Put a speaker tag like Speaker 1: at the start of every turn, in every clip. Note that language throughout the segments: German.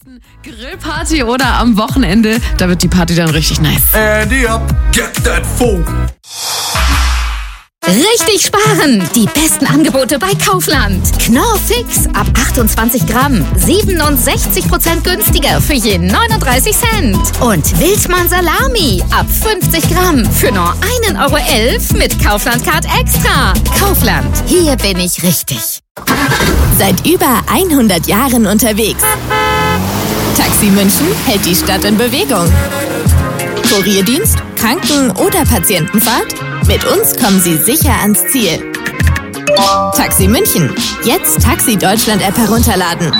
Speaker 1: Grillparty oder am Wochenende, da wird die Party dann richtig nice.
Speaker 2: Andy up, get that food.
Speaker 3: Richtig sparen! Die besten Angebote bei Kaufland. Knorr Fix ab 28 Gramm. 67% günstiger für je 39 Cent. Und Wildmann Salami ab 50 Gramm für nur 1,11 € mit Kaufland Card Extra. Kaufland, hier bin ich richtig.
Speaker 4: Seit über 100 Jahren unterwegs. Taxi München hält die Stadt in Bewegung. Kurierdienst, Kranken- oder Patientenfahrt? Mit uns kommen Sie sicher ans Ziel. Taxi München. Jetzt Taxi Deutschland App herunterladen.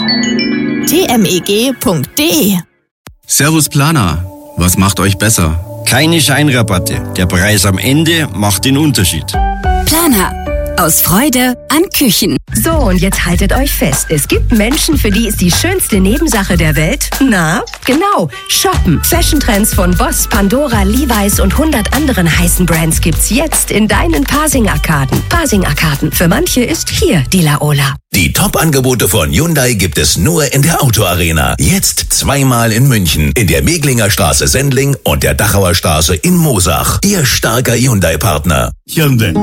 Speaker 4: tmeg.de.
Speaker 5: Servus Planer. Was macht euch besser?
Speaker 6: Keine Scheinrabatte. Der Preis am Ende macht den Unterschied.
Speaker 7: Planer. Aus Freude an Küchen.
Speaker 8: So, und jetzt haltet euch fest. Es gibt Menschen, für die ist die schönste Nebensache der Welt, na, genau, shoppen. Fashion-Trends von Boss, Pandora, Levi's und 100 anderen heißen Brands gibt's jetzt in deinen Pasing-Arkaden. Pasing-Arkaden. Für manche ist hier die Laola.
Speaker 9: Die Top-Angebote von Hyundai gibt es nur in der Autoarena. Jetzt zweimal in München, in der Meglinger Straße Sendling und der Dachauer Straße in Moosach. Ihr starker Hyundai-Partner.
Speaker 6: Hyundai.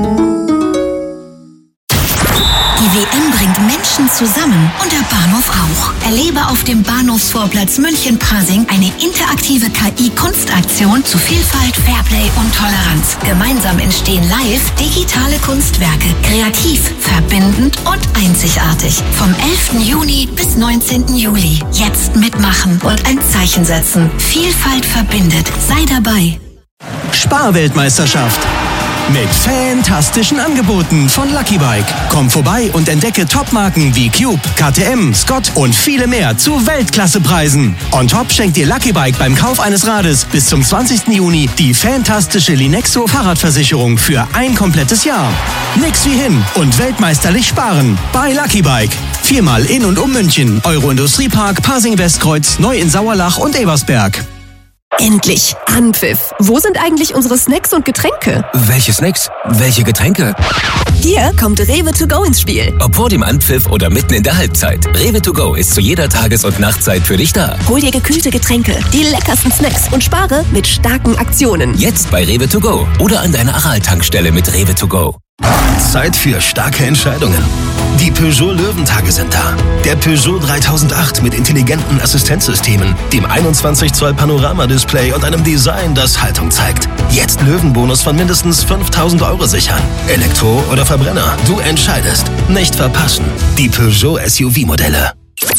Speaker 7: Die WM bringt Menschen zusammen und der Bahnhof auch. Erlebe auf dem Bahnhofsvorplatz München-Pasing eine interaktive KI-Kunstaktion zu Vielfalt, Fairplay und Toleranz. Gemeinsam entstehen live digitale Kunstwerke, kreativ, verbindend und einzigartig. Vom 11. Juni bis 19. Juli. Jetzt mitmachen und ein Zeichen setzen. Vielfalt verbindet. Sei dabei.
Speaker 10: Sparweltmeisterschaft. Mit fantastischen Angeboten von Lucky Bike. Komm vorbei und entdecke Topmarken wie Cube, KTM, Scott und viele mehr zu Weltklassepreisen. On top schenkt dir Lucky Bike beim Kauf eines Rades bis zum 20. Juni die fantastische Linexo Fahrradversicherung für ein komplettes Jahr. Nix wie hin und weltmeisterlich sparen bei Lucky Bike. Viermal in und um München, Euro-Industriepark, Pasing-Westkreuz, Neu in Sauerlach und Ebersberg.
Speaker 8: Endlich Anpfiff. Wo sind eigentlich unsere Snacks und Getränke?
Speaker 11: Welche Snacks? Welche Getränke?
Speaker 8: Hier kommt Rewe to go ins Spiel.
Speaker 11: Ob vor dem Anpfiff oder mitten in der Halbzeit. Rewe to go ist zu jeder Tages- und Nachtzeit für dich da.
Speaker 8: Hol dir gekühlte Getränke, die leckersten Snacks und spare mit starken Aktionen.
Speaker 11: Jetzt bei Rewe to go oder an deiner Aral-Tankstelle mit Rewe to go.
Speaker 12: Zeit für starke Entscheidungen. Die Peugeot Löwentage sind da. Der Peugeot 3008 mit intelligenten Assistenzsystemen, dem 21 Zoll Panoramadisplay und einem Design, das Haltung zeigt. Jetzt Löwenbonus von mindestens 5.000 € sichern. Elektro oder Verbrenner, du entscheidest. Nicht verpassen. Die Peugeot SUV-Modelle.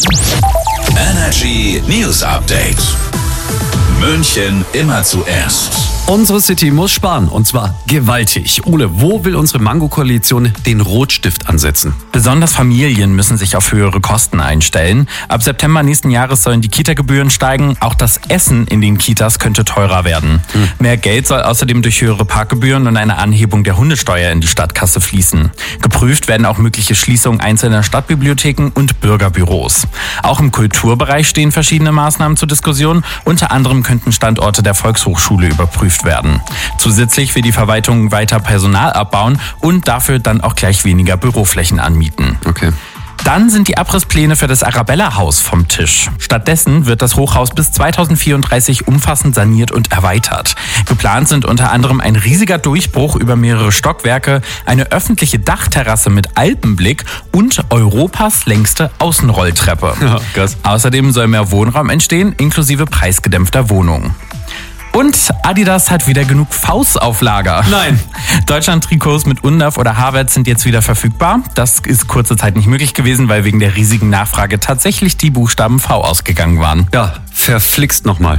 Speaker 13: Energy News Update. München immer zuerst.
Speaker 14: Unsere City muss sparen, und zwar gewaltig. Ole, wo will unsere Mango-Koalition den Rotstift ansetzen?
Speaker 15: Besonders Familien müssen sich auf höhere Kosten einstellen. Ab September nächsten Jahres sollen die Kita-Gebühren steigen. Auch das Essen in den Kitas könnte teurer werden. Mehr Geld soll außerdem durch höhere Parkgebühren und eine Anhebung der Hundesteuer in die Stadtkasse fließen. Geprüft werden auch mögliche Schließungen einzelner Stadtbibliotheken und Bürgerbüros. Auch im Kulturbereich stehen verschiedene Maßnahmen zur Diskussion. Unter anderem könnten Standorte der Volkshochschule überprüft werden. Zusätzlich will die Verwaltung weiter Personal abbauen und dafür dann auch gleich weniger Büroflächen anmieten.
Speaker 14: Okay.
Speaker 15: Dann sind die Abrisspläne für das Arabella-Haus vom Tisch. Stattdessen wird das Hochhaus bis 2034 umfassend saniert und erweitert. Geplant sind unter anderem ein riesiger Durchbruch über mehrere Stockwerke, eine öffentliche Dachterrasse mit Alpenblick und Europas längste Außenrolltreppe.
Speaker 14: Ja, krass.
Speaker 15: Außerdem soll mehr Wohnraum entstehen, inklusive preisgedämpfter Wohnungen. Und Adidas hat wieder genug Faust auf Lager.
Speaker 14: Nein.
Speaker 15: Deutschland-Trikots mit Undav oder Havertz sind jetzt wieder verfügbar. Das ist kurze Zeit nicht möglich gewesen, weil wegen der riesigen Nachfrage tatsächlich die Buchstaben V ausgegangen waren.
Speaker 14: Ja, verflixt nochmal.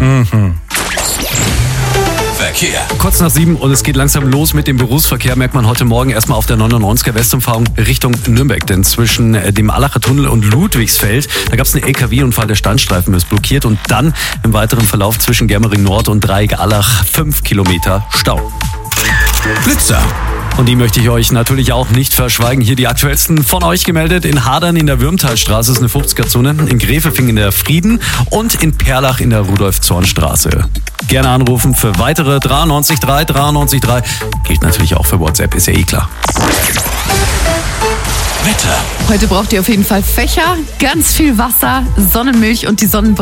Speaker 13: Verkehr.
Speaker 14: Kurz nach 7 und es geht langsam los mit dem Berufsverkehr, merkt man heute Morgen erstmal auf der 99er Westumfahrung Richtung Nürnberg. Denn zwischen dem Allacher Tunnel und Ludwigsfeld, da gab es einen LKW-Unfall, der Standstreifen ist blockiert und dann im weiteren Verlauf zwischen Germering Nord und Dreieck-Allach 5 Kilometer Stau.
Speaker 13: Blitzer.
Speaker 14: Und die möchte ich euch natürlich auch nicht verschweigen. Hier die aktuellsten von euch gemeldet. In Hadern in der Würmtalstraße ist eine 50er-Zone, in Gräfelfing in der Frieden und in Perlach in der Rudolf-Zorn-Straße. Gerne anrufen für weitere 93.3. Gilt natürlich auch für WhatsApp, ist ja eh klar.
Speaker 13: Wetter.
Speaker 1: Heute braucht ihr auf jeden Fall Fächer, ganz viel Wasser, Sonnenmilch und die Sonnenbrille.